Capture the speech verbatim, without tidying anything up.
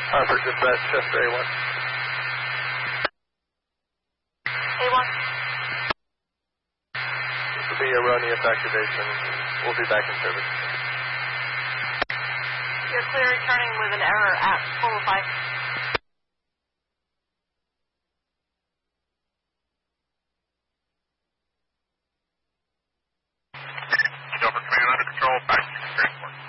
Harvard dispatch, Chester A one. A one. This will be erroneous activation. We'll be back in service. You're clear returning with an error at four oh five.